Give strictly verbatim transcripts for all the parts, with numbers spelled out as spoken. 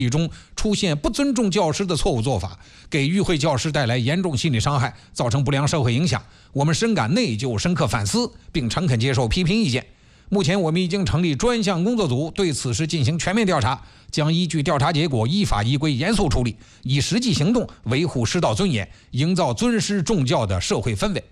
中出现不尊重教师的错误做法，给与会教师带来严重心理伤害，造成不良社会影响。我们深感内疚，深刻反思，并诚恳接受批评意见。目前我们已经成立专项工作组，对此事进行全面调查，将依据调查结果依法依规严肃处理，以实际行动维护师道尊严，营造尊师重教的社会氛围。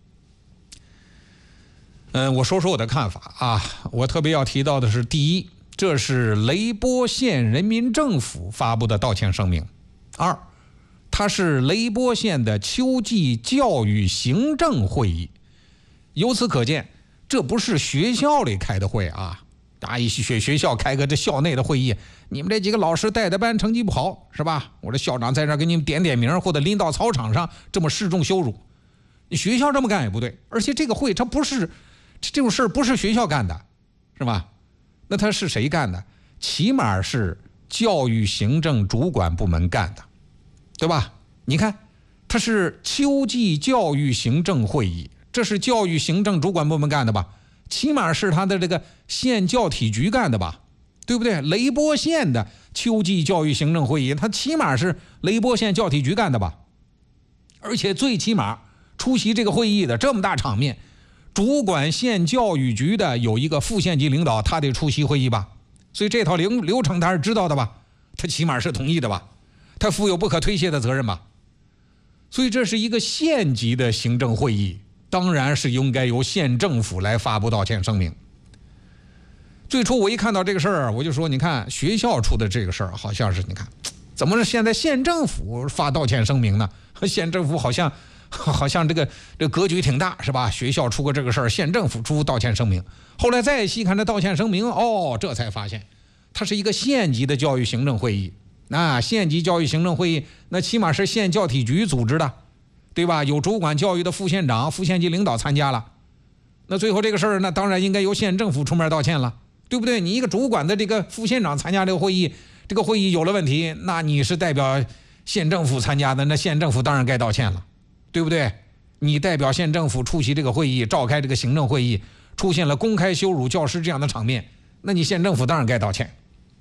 嗯，我说说我的看法啊，我特别要提到的是，第一，这是雷波县人民政府发布的道歉声明；二，它是雷波县的秋季教育行政会议。由此可见，这不是学校里开的会啊！啊，一学学校开个这校内的会议，你们这几个老师带的班成绩不好是吧？我这校长在这给你们点点名，或者拎到操场上这么示众羞辱，学校这么干也不对。而且这个会它不是这种事不是学校干的，是吧？那他是谁干的？起码是教育行政主管部门干的，对吧？你看，他是秋季教育行政会议，这是教育行政主管部门干的吧？起码是他的这个县教体局干的吧？对不对？雷波县的秋季教育行政会议，他起码是雷波县教体局干的吧？而且最起码出席这个会议的这么大场面，主管县教育局的有一个副县级领导，他得出席会议吧？所以这套流流程他是知道的吧？他起码是同意的吧？他负有不可推卸的责任吧？所以这是一个县级的行政会议，当然是应该由县政府来发布道歉声明。最初我一看到这个事儿，我就说，你看学校出的这个事儿，好像是你看，怎么是现在县政府发道歉声明呢？县政府好像。好像这个这个格局挺大是吧？学校出过这个事儿，县政府出道歉声明。后来再细看这道歉声明，哦，这才发现，它是一个县级的教育行政会议。那县级教育行政会议，那起码是县教体局组织的，对吧？有主管教育的副县长、副县级领导参加了。那最后这个事儿，那当然应该由县政府出面道歉了，对不对？你一个主管的这个副县长参加这个会议，这个会议有了问题，那你是代表县政府参加的，那县政府当然该道歉了。对不对？你代表县政府出席这个会议，召开这个行政会议，出现了公开羞辱教师这样的场面，那你县政府当然该道歉。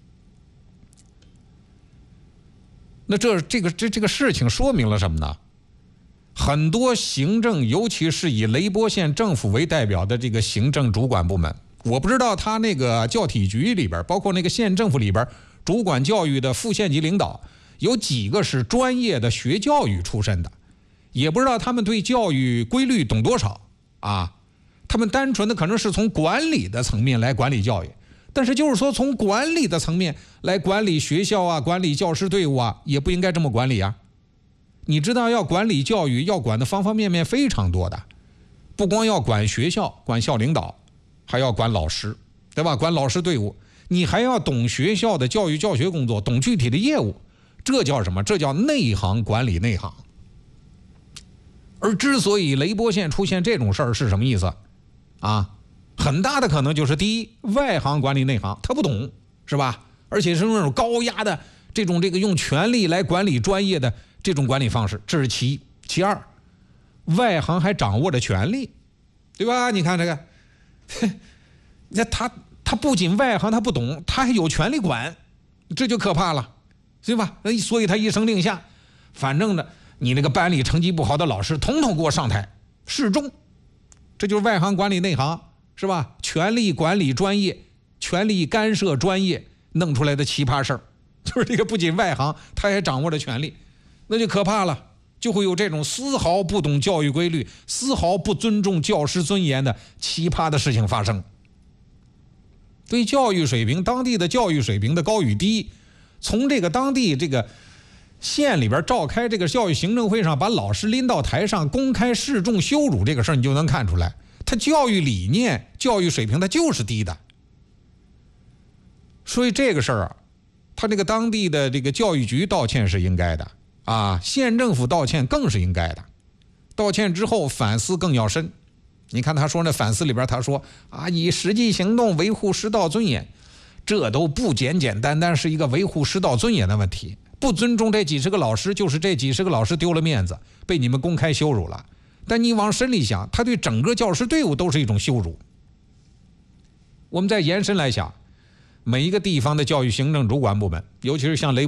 那这这个这这个事情说明了什么呢？很多行政，尤其是以雷波县政府为代表的这个行政主管部门，我不知道他那个教体局里边，包括那个县政府里边主管教育的副县级领导，有几个是专业的学教育出身的。也不知道他们对教育规律懂多少啊？他们单纯的可能是从管理的层面来管理教育，但是就是说从管理的层面来管理学校啊，管理教师队伍啊，也不应该这么管理啊。你知道要管理教育，要管的方方面面非常多的，不光要管学校、管校领导，还要管老师，对吧？管老师队伍，你还要懂学校的教育教学工作，懂具体的业务，这叫什么？这叫内行管理内行。而之所以雷波县出现这种事儿是什么意思啊？很大的可能就是第一，外行管理内行，他不懂是吧？而且是那种高压的这种这个用权力来管理专业的这种管理方式，这是其一。其二，外行还掌握着权力，对吧？你看这个，那他他不仅外行他不懂，他还有权力管，这就可怕了，对吧？所以他一声令下，反正呢。你那个班里成绩不好的老师统统给我上台示众，这就是外行管理内行是吧？权力管理专业，权力干涉专业弄出来的奇葩事儿，就是这个不仅外行他还掌握着权力，那就可怕了，就会有这种丝毫不懂教育规律，丝毫不尊重教师尊严的奇葩的事情发生。对教育水平，当地的教育水平的高与低，从这个当地这个县里边召开这个教育行政会上，把老师拎到台上公开示众羞辱这个事儿，你就能看出来，他教育理念、教育水平他就是低的。所以这个事儿啊，他这个当地的这个教育局道歉是应该的啊，县政府道歉更是应该的。道歉之后反思更要深。你看他说那反思里边，他说啊，以实际行动维护师道尊严，这都不简简单单是一个维护师道尊严的问题。不尊重这几十个老师，就是这几十个老师丢了面子，被你们公开羞辱了。但你往深里想，他对整个教师队伍都是一种羞辱。我们再延伸来想， 每一个地方的教育行政主管部门，尤其是像雷